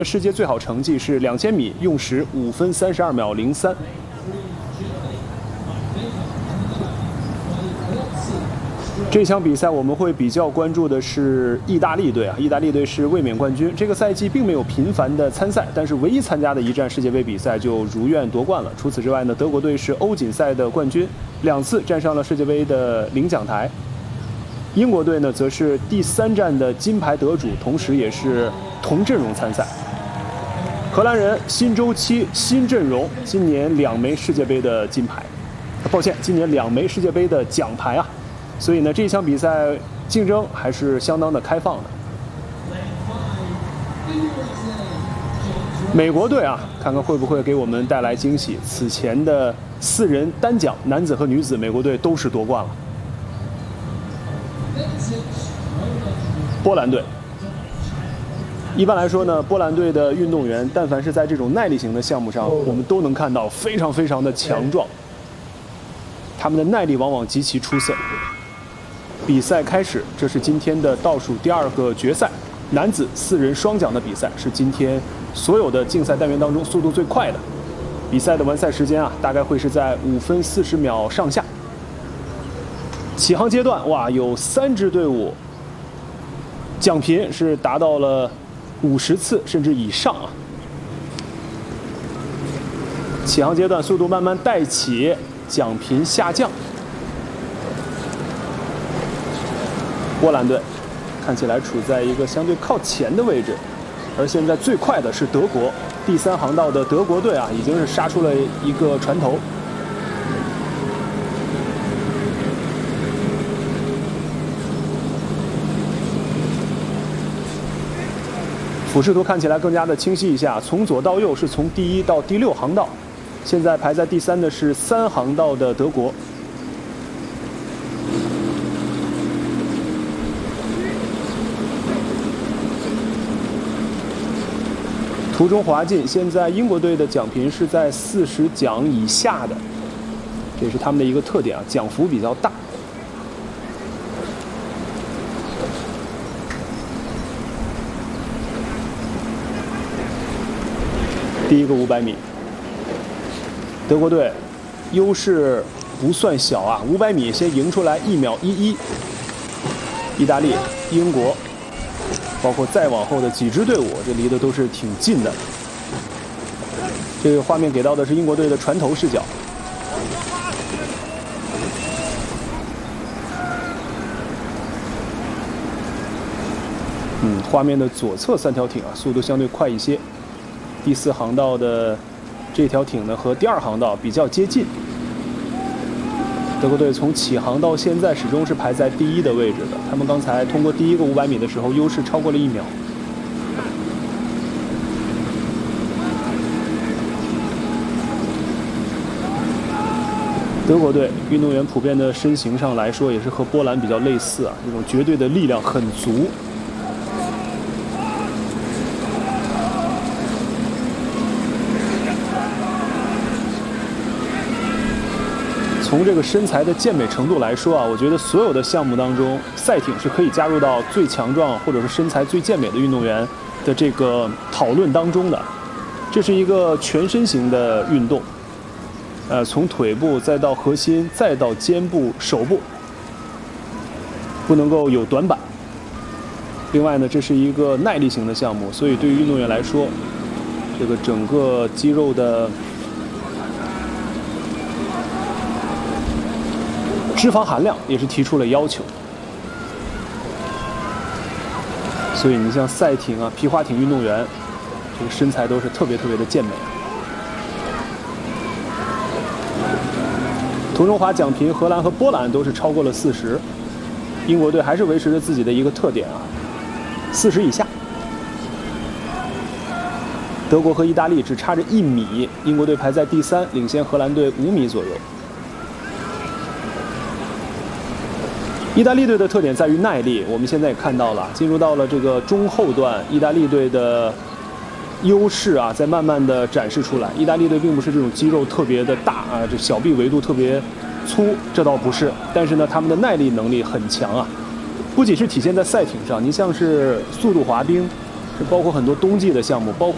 世界最好成绩是2000米，用时5分32秒03。这场比赛我们会比较关注的是意大利队啊，意大利队是卫冕冠军，这个赛季并没有频繁的参赛，但是唯一参加的一站世界杯比赛就如愿夺冠了。除此之外呢，德国队是欧锦赛的冠军，2次站上了世界杯的领奖台。英国队呢，则是第3站的金牌得主，同时也是同阵容参赛。荷兰人新周期、新阵容，今年2枚世界杯的金牌，抱歉，今年2枚世界杯的奖牌啊。所以呢，这场比赛竞争还是相当的开放的。美国队啊，看看会不会给我们带来惊喜。此前的4人单奖，男子和女子，美国队都是夺冠了。波兰队。一般来说呢，波兰队的运动员，但凡是在这种耐力型的项目上，我们都能看到非常的强壮，他们的耐力往往极其出色。比赛开始，这是今天的倒数第2个决赛，男子4人双桨的比赛，是今天所有的竞赛单元当中速度最快的。比赛的完赛时间啊，大概会是在5分40秒上下。起航阶段，哇，有3支队伍，奖品是达到了50次甚至以上啊！起航阶段速度慢慢带起，奖品下降。波兰队看起来处在一个相对靠前的位置，而现在最快的是德国，第3航道的德国队啊，已经是杀出了一个船头。俯视图看起来更加的清晰一下，从左到右是从第1到第6航道，现在排在第3的是3航道的德国。途中滑进，现在英国队的奖品是在40桨以下的，这是他们的一个特点啊，桨幅比较大。第一个500米，德国队优势不算小啊，500米先赢出来1秒11。意大利、英国，包括再往后的几支队伍，这离得都是挺近的。这个画面给到的是英国队的船头视角。画面的左侧3条艇啊，速度相对快一些。第4航道的这条艇呢，和第2航道比较接近。德国队从起航到现在始终是排在第1的位置的。他们刚才通过第1个500米的时候，优势超过了1秒。德国队运动员普遍的身形上来说，也是和波兰比较类似啊，这种绝对的力量很足。从这个身材的健美程度来说啊，我觉得所有的项目当中，赛艇是可以加入到最强壮或者是身材最健美的运动员的这个讨论当中的。这是一个全身型的运动，从腿部再到核心，再到肩部、手部，不能够有短板。另外呢，这是一个耐力型的项目，所以对于运动员来说，这个整个肌肉的脂肪含量也是提出了要求，所以你像赛艇啊、皮划艇运动员，这个身材都是特别的健美。途中滑奖评，荷兰和波兰都是超过了40，英国队还是维持着自己的一个特点啊，40以下。德国和意大利只差着1米，英国队排在第3，领先荷兰队5米左右。意大利队的特点在于耐力，我们现在也看到了，进入到了这个中后段，意大利队的优势啊，在慢慢的展示出来。意大利队并不是这种肌肉特别的大啊，这小臂维度特别粗，这倒不是，但是呢，他们的耐力能力很强啊。不仅是体现在赛艇上，你像是速度滑冰，是包括很多冬季的项目，包括